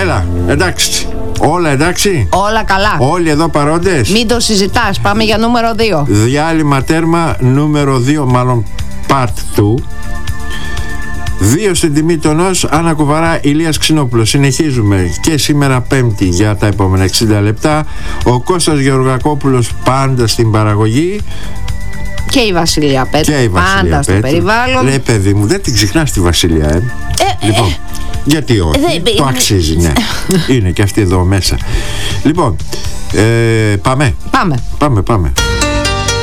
Έλα, εντάξει. Όλα εντάξει. Όλα καλά. Όλοι εδώ παρόντες. Μην το συζητάς. Πάμε για νούμερο 2. Διάλειμμα τέρμα νούμερο 2, μάλλον part 2. 2 στην τιμή τονός, Άννα Κουβαρά, Ηλίας Ξινόπουλος. Συνεχίζουμε και σήμερα Πέμπτη για τα επόμενα 60 λεπτά. Ο Κώστας Γεωργακόπουλος πάντα στην παραγωγή. Και η Βασιλεία Πέτρου. Πάντα στο περιβάλλον. Λέει, παιδί μου, δεν την ξεχνάς τη Βασιλεία, Λοιπόν, γιατί όχι, το αξίζει, ναι. Είναι και αυτή εδώ μέσα. Λοιπόν, πάμε. Πάμε.